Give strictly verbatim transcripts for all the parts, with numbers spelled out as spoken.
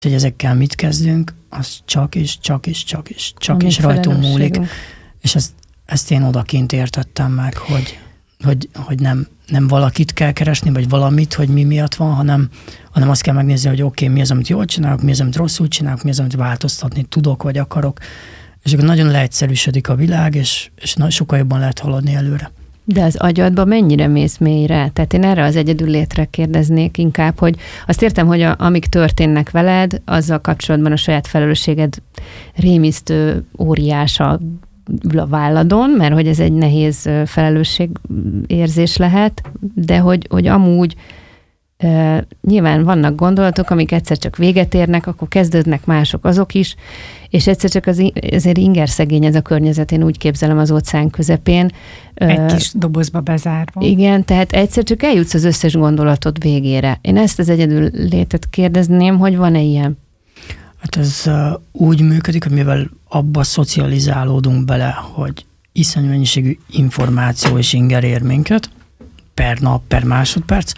hogy ezekkel mit kezdünk, az csak és csak és csak és csak és rajtunk múlik. És ezt, ezt én odakint értettem meg, hogy, hogy, hogy nem, nem valakit kell keresni, vagy valamit, hogy mi miatt van, hanem, hanem azt kell megnézni, hogy oké, okay, mi az, amit jól csinálok, mi az, amit rosszul csinálok, mi az, amit változtatni tudok, vagy akarok. És akkor nagyon leegyszerűsödik a világ, és, és sokkal jobban lehet haladni előre. De az agyadba mennyire mész mélyre? Tehát én erre az egyedül létre kérdeznék inkább, hogy azt értem, hogy a, amik történnek veled, azzal kapcsolatban a saját felelősséged rémisztő óriása ül a válladon, mert hogy ez egy nehéz felelősségérzés lehet, de hogy, hogy amúgy e, nyilván vannak gondolatok, amik egyszer csak véget érnek, akkor kezdődnek mások azok is, és egyszer csak az, azért ingerszegény ez a környezet, én úgy képzelem az óceán közepén. Egy kis dobozba bezárva. Igen, tehát egyszer csak eljutsz az összes gondolatod végére. Én ezt az egyedül létet kérdezném, hogy van-e ilyen? Hát ez uh, úgy működik, hogy mivel abba szocializálódunk bele, hogy iszonyú mennyiségű információ és inger ér minket, per nap, per másodperc,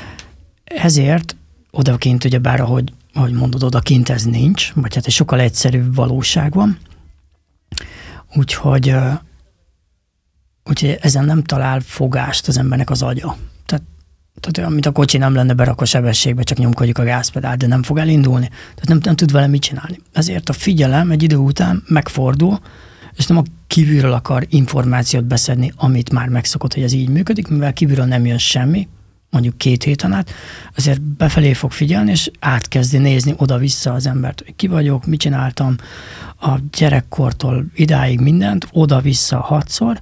ezért odakint, ugyebár, ahogy, ahogy mondod, odakint ez nincs, vagy hát egy sokkal egyszerűbb valóság van. Úgyhogy, uh, úgyhogy ezen nem talál fogást az embernek az agya. Tehát Tehát amit a kocsi nem lenne, berak a sebességbe, csak nyomkodjuk a gázpedált, de nem fog elindulni. Tehát nem, nem tud vele mit csinálni. Ezért a figyelem egy idő után megfordul, és nem a kívülről akar információt beszedni, amit már megszokott, hogy ez így működik, mivel kívülről nem jön semmi, mondjuk két héten át, azért befelé fog figyelni, és átkezdi nézni oda-vissza az embert, hogy ki vagyok, mit csináltam a gyerekkortól idáig mindent, oda-vissza hatszor.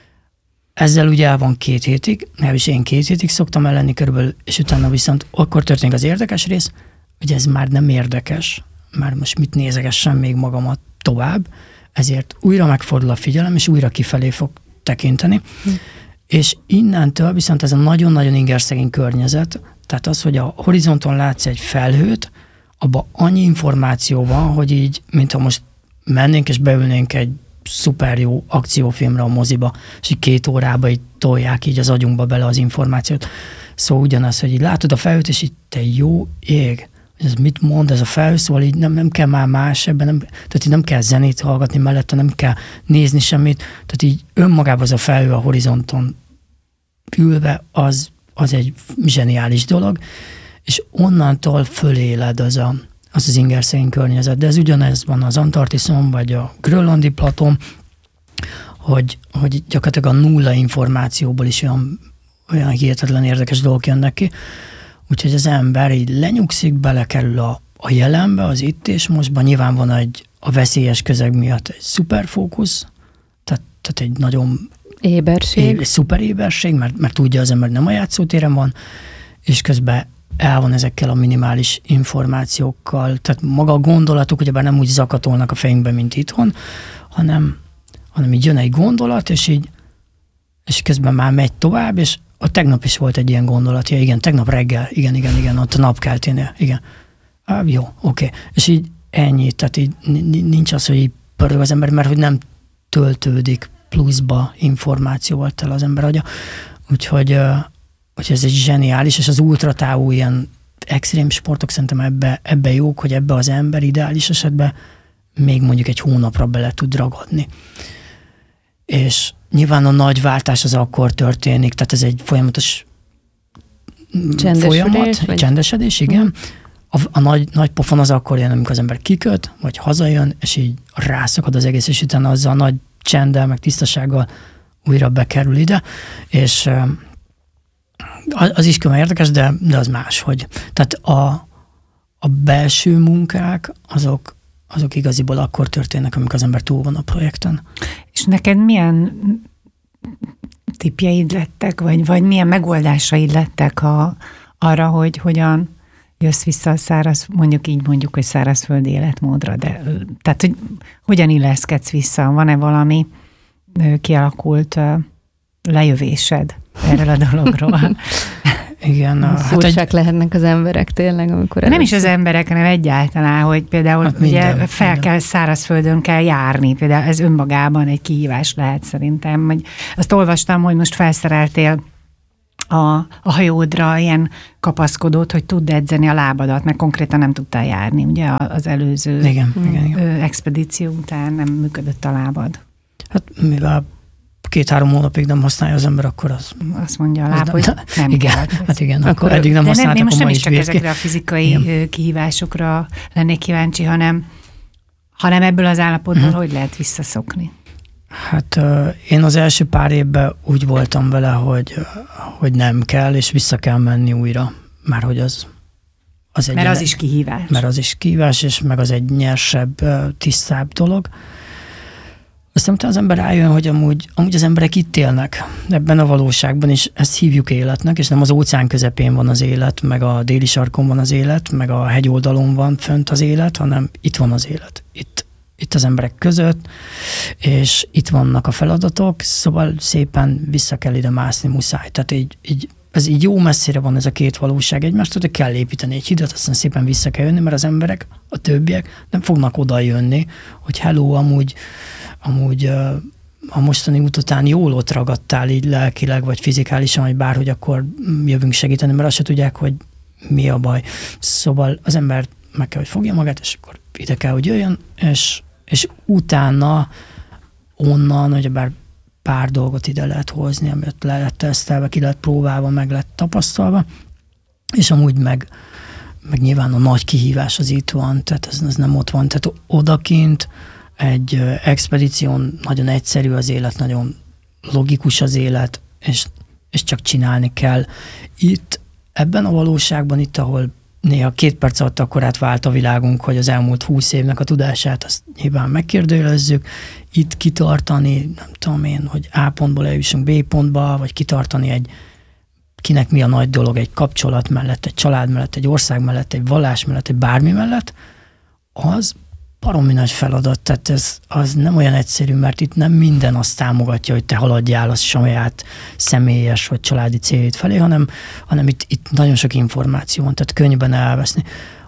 Ezzel ugye el van két hétig, és én két hétig szoktam ellenni körülbelül, és utána viszont akkor történik az érdekes rész, hogy ez már nem érdekes, már most mit nézegessem még magamat tovább, ezért újra megfordul a figyelem, és újra kifelé fog tekinteni. Hm. És innentől viszont ez a nagyon-nagyon ingerszegény környezet, tehát az, hogy a horizonton látsz egy felhőt, abban annyi információ van, hogy így, mintha most mennénk és beülnénk egy szuper jó akciófilmre a moziba, és így két órába így tolják így az agyunkba bele az információt. Szóval ugyanaz, hogy így látod a felhőt, és így te jó ég, ez mit mond ez a felhő, szóval így nem, nem kell már más ebben, nem, tehát így nem kell zenét hallgatni mellette, nem kell nézni semmit, tehát így önmagában az a felhő a horizonton ülve, az, az egy zseniális dolog, és onnantól föléled az a az az ingerszegény környezet, de ez ugyanez van az Antarktiszon, vagy a grönlandi platón, hogy, hogy gyakorlatilag a nulla információból is olyan, olyan hihetetlen érdekes dolgok jönnek ki. Úgyhogy az ember így lenyugszik, belekerül a, a jelenbe, az itt és mostban. Nyilván van egy a veszélyes közeg miatt egy szuperfókusz, tehát, tehát egy nagyon éberség. Egy szuper éberség, mert, mert tudja az ember, nem a játszótéren van, és közben el van ezekkel a minimális információkkal, tehát maga a gondolatok ugyebár nem úgy zakatolnak a fejünkbe, mint itthon, hanem, hanem így jön egy gondolat, és így és közben már megy tovább, és a tegnap is volt egy ilyen gondolatja, igen, tegnap reggel, igen, igen, igen, ott a napkelténél, igen. Á, jó, oké. Okay. És így ennyi, tehát így nincs az, hogy így pörög az ember, mert hogy nem töltődik pluszba információval tel az ember agya. Úgyhogy hogy ez egy zseniális, és az ultratávú ilyen extrém sportok szerintem ebbe, ebbe jók, hogy ebbe az ember ideális esetben még mondjuk egy hónapra bele tud ragadni. És nyilván a nagy váltás az akkor történik, tehát ez egy folyamatos csendesedés, folyamat, vagy? Csendesedés, igen. A, a nagy, nagy pofon az akkor jön, amikor az ember kiköt, vagy hazajön, és így rászakad az egész, és utána azzal a nagy csenddel, meg tisztasággal újra bekerül ide, és az is külön érdekes, de, de az más, hogy tehát a, a belső munkák, azok, azok igaziból akkor történnek, amikor az ember túl van a projekten. És neked milyen tippjeid lettek, vagy, vagy milyen megoldásaid lettek a, arra, hogy hogyan jössz vissza a száraz, mondjuk így mondjuk, hogy szárazföldi életmódra, de tehát, hogy hogyan illeszkedsz vissza? Van-e valami kialakult lejövésed erről a dologról? Igen. Hát egy... lehetnek az emberek tényleg, amikor... Nem is az emberek, hanem egyáltalán, hogy például hát ugye minden, fel minden. kell, szárazföldön kell járni. Például ez önmagában egy kihívás lehet szerintem. Azt olvastam, hogy most felszereltél a, a hajódra ilyen kapaszkodót, hogy tudd edzeni a lábadat, mert konkrétan nem tudtál járni, ugye az előző igen, igen, igen. expedíció után nem működött a lábad. Hát mivel két-három hónapig nem használja az ember, akkor az... Azt mondja a láb, hogy nem, nem igen, kell. Hát igen, akkor, akkor eddig nem de használtak, nem, most nem is csak vészki. ezekre a fizikai igen. kihívásokra lennék kíváncsi, hanem, hanem ebből az állapotból uh-huh. hogy lehet visszaszokni? Hát uh, én az első pár évben úgy voltam vele, hogy, hogy nem kell, és vissza kell menni újra, már hogy az... az egy mert jelen, az is kihívás. Mert az is kihívás, és meg az egy nyersebb, tisztább dolog. Aztán utána az ember rájön, hogy amúgy, amúgy az emberek itt élnek, ebben a valóságban, és ezt hívjuk életnek, és nem az óceán közepén van az élet, meg a déli sarkon van az élet, meg a hegyoldalon van fönt az élet, hanem itt van az élet. Itt, itt az emberek között, és itt vannak a feladatok, szóval szépen vissza kell ide mászni, muszáj. Tehát így, így, ez így jó messzire van ez a két valóság egymást, hogy kell építeni egy hidat, aztán szépen vissza kell jönni, mert az emberek, a többiek nem fognak oda jönni, hogy hello, amúgy amúgy a mostani út után jól ott ragadtál így lelkileg, vagy fizikálisan, vagy bárhogy, akkor jövünk segíteni, mert azt se tudják, hogy mi a baj. Szóval az ember meg kell, hogy fogja magát, és akkor ide kell, hogy jöjjön, és, és utána onnan, hogy bár pár dolgot ide lehet hozni, amit le lett tesztelve, ki lett próbálva, meg lett tapasztalva, és amúgy meg, meg nyilván a nagy kihívás az itt van, tehát ez, ez nem ott van, tehát odakint egy expedíción nagyon egyszerű az élet, nagyon logikus az élet, és, és csak csinálni kell. Itt, ebben a valóságban, itt, ahol néha két perc alatt akkorát vált a világunk, hogy az elmúlt húsz évnek a tudását, azt nyilván megkérdőjelezzük, itt kitartani, nem tudom én, hogy A pontból eljussunk B pontba, vagy kitartani egy, kinek mi a nagy dolog, egy kapcsolat mellett, egy család mellett, egy ország mellett, egy vallás mellett, egy bármi mellett, az baromi nagy feladat, tehát ez az nem olyan egyszerű, mert itt nem minden azt támogatja, hogy te haladjál a saját személyes vagy családi céljait felé, hanem, hanem itt, itt nagyon sok információ van, tehát könnyűben elveszni.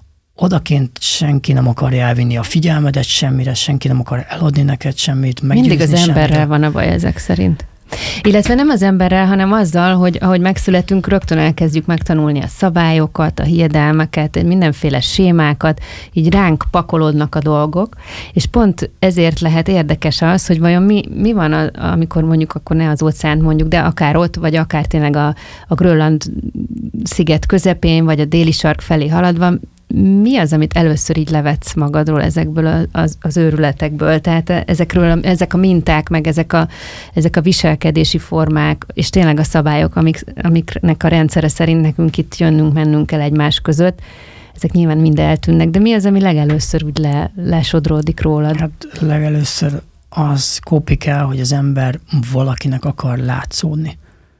Odaként senki nem akarja elvinni a figyelmedet semmire, senki nem akar eladni neked semmit, meggyőzni mindig az emberrel semmire. van a baj ezek szerint. Illetve nem az emberrel, hanem azzal, hogy ahogy megszületünk, rögtön elkezdjük megtanulni a szabályokat, a hiedelmeket, mindenféle sémákat, így ránk pakolódnak a dolgok, és pont ezért lehet érdekes az, hogy vajon mi, mi van, a, amikor mondjuk, akkor ne az óceánt mondjuk, de akár ott, vagy akár tényleg a, a Grönland sziget közepén, vagy a déli sark felé haladva, mi az, amit először így levetsz magadról ezekből az, az őrületekből? Tehát ezekről, ezek a minták, meg ezek a, ezek a viselkedési formák, és tényleg a szabályok, amik, amiknek a rendszere szerint nekünk itt jönnünk, mennünk kell egymás között, ezek nyilván mind eltűnnek, de mi az, ami legelőször úgy le, lesodródik rólad? Hát legelőször az kopik el, hogy az ember valakinek akar látszódni.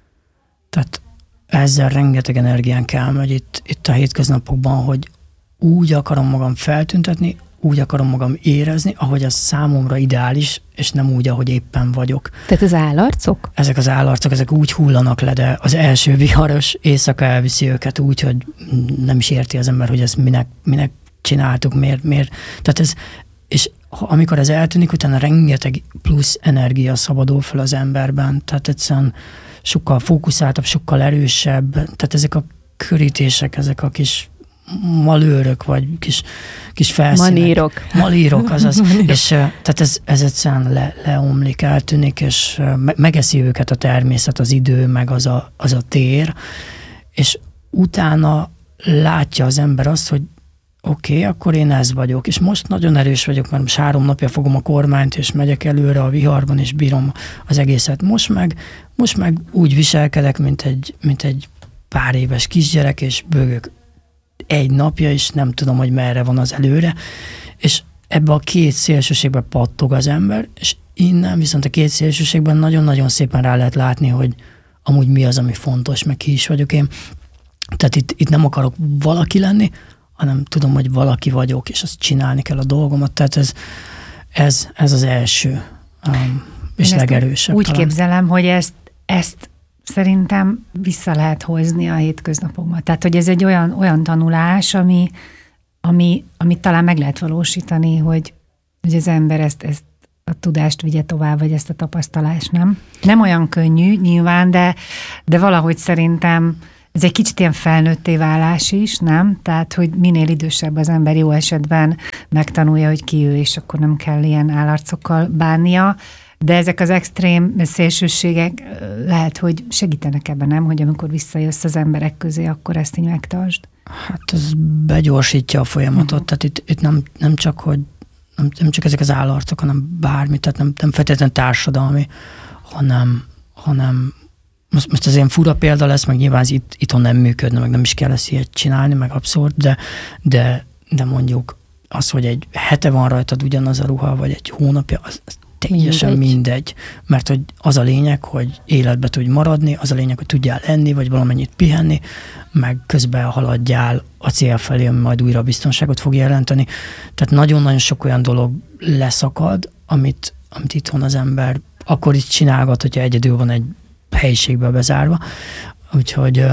Tehát ezzel rengeteg energián kell, hogy itt, itt a hétköznapokban, hogy úgy akarom magam feltüntetni, úgy akarom magam érezni, ahogy az számomra ideális, és nem úgy, ahogy éppen vagyok. Tehát az állarcok? Ezek az állarcok, ezek úgy hullanak le, de az első viharos éjszaka elviszi őket úgy, hogy nem is érti az ember, hogy ezt minek, minek csináltuk, miért, miért. Tehát ez, és amikor ez eltűnik, utána rengeteg plusz energia szabadul fel az emberben, tehát egyszerűen sokkal fókuszáltabb, sokkal erősebb, tehát ezek a körítések, ezek a kis malőrök, vagy kis, kis felszínek. Manírok. Malírok, azaz. és tehát ez, ez egyszerűen le, leomlik, eltűnik, és megeszi őket a természet, az idő, meg az a, az a tér, és utána látja az ember azt, hogy oké, okay, akkor én ez vagyok, és most nagyon erős vagyok, mert most három napja fogom a kormányt, és megyek előre a viharban, és bírom az egészet. Most meg, most meg úgy viselkedek, mint egy, mint egy pár éves kisgyerek, és bőgök egy napja, és nem tudom, hogy merre van az előre, és ebbe a két szélsőségbe pattog az ember, és innen viszont a két szélsőségben nagyon-nagyon szépen rá lehet látni, hogy amúgy mi az, ami fontos, meg ki is vagyok én. Tehát itt, itt nem akarok valaki lenni, hanem tudom, hogy valaki vagyok, és azt csinálni kell a dolgomat. Tehát ez, ez, ez az első um, és én legerősebb. Úgy talán. képzelem, hogy ezt, ezt szerintem vissza lehet hozni a hétköznapokban. Tehát, hogy ez egy olyan, olyan tanulás, ami, ami, amit talán meg lehet valósítani, hogy, hogy az ember ezt, ezt a tudást vigye tovább, vagy ezt a tapasztalást, nem? Nem olyan könnyű nyilván, de, de valahogy szerintem ez egy kicsit ilyen felnőtté válás is, nem? Tehát, hogy minél idősebb az ember, jó esetben megtanulja, hogy ki ő, és akkor nem kell ilyen állarcokkal bánnia, de ezek az extrém szélsőségek lehet, hogy segítenek ebben, nem? Hogy amikor visszajössz az emberek közé, akkor ezt így megtartsd. Hát ez begyorsítja a folyamatot, uh-huh. tehát itt, itt nem, nem csak, hogy nem, nem csak ezek az állarcok, hanem bármi, tehát nem, nem feltétlenül társadalmi, hanem, hanem most, most ez ilyen fura példa lesz, meg nyilván itt, itthon nem működne, meg nem is kell ezt ilyet csinálni, meg abszurd, de, de, de mondjuk az, hogy egy hete van rajtad ugyanaz a ruha, vagy egy hónapja, az, az teljesen mindegy. mindegy. Mert hogy az a lényeg, hogy életbe tudj maradni, az a lényeg, hogy tudjál enni, vagy valamennyit pihenni, meg közben haladjál a cél felé, ami majd újra biztonságot fog jelenteni. Tehát nagyon-nagyon sok olyan dolog leszakad, amit, amit itthon az ember akkor is csinálgat, hogyha egyedül van egy helyiségbe bezárva. Úgyhogy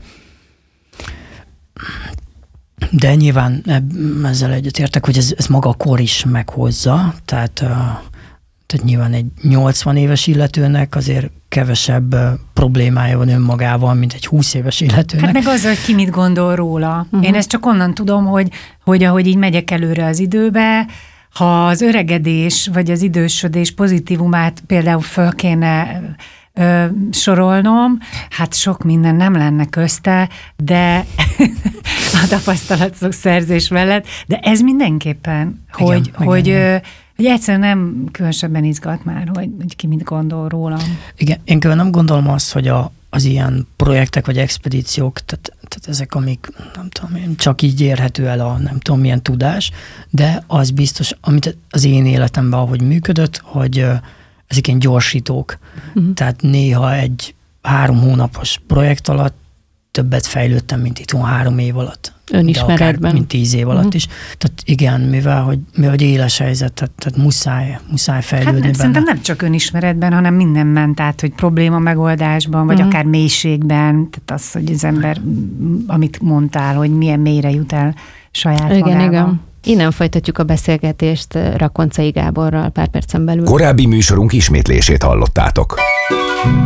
de nyilván ezzel egyetértek, hogy ez, ez maga a kor is meghozza, tehát, tehát nyilván egy nyolcvan éves illetőnek azért kevesebb problémája van önmagával, mint egy húsz éves illetőnek. Hát meg az, hogy ki mit gondol róla. Uh-huh. Én ezt csak onnan tudom, hogy, hogy ahogy így megyek előre az időbe, ha az öregedés vagy az idősödés pozitívumát például föl kéne ö, sorolnom, hát sok minden nem lenne közte, de a tapasztalatok szerzés mellett, de ez mindenképpen, igen, hogy, igen, hogy, igen. Ö, hogy egyszerűen nem különösebben izgat már, hogy, hogy ki mit gondol rólam. Igen, én külön nem gondolom azt, hogy a, az ilyen projektek vagy expedíciók, tehát, tehát ezek, amik nem tudom, csak így érhető el a nem tudom milyen tudás, de az biztos, amit az én életemben ahogy működött, hogy ezek ilyen gyorsítók. Uh-huh. Tehát néha egy három hónapos projekt alatt többet fejlődtem, mint itthon három év alatt. Önismeretben. Akár, mint tíz év alatt uh-huh. is. Tehát igen, mivel hogy, mivel hogy éles helyzet, tehát, tehát muszáj, muszáj fejlődni hát nem, benne. Szerintem nem csak önismeretben, hanem minden ment át, hogy probléma megoldásban, vagy uh-huh. akár mélységben, tehát az, hogy az ember, amit mondtál, hogy milyen mélyre jut el saját igen, magával. Igen. Innen folytatjuk a beszélgetést Rakoncai Gáborral pár percen belül. Korábbi műsorunk ismétlését hallottátok.